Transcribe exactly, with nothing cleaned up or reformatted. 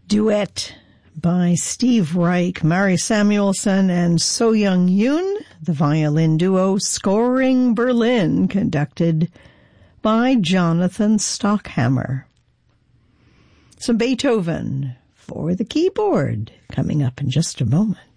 Duet by Steve Reich, Mary Samuelson, and So Young Yoon, the violin duo Scoring Berlin, conducted by Jonathan Stockhammer. Some Beethoven for the keyboard coming up in just a moment.